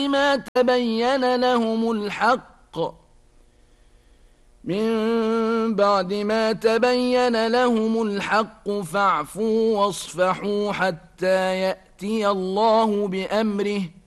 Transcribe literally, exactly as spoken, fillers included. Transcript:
ما تبين لهم الحق من بعد ما تبين لهم الحق فاعفوا واصفحوا حتى يأتي الله بأمره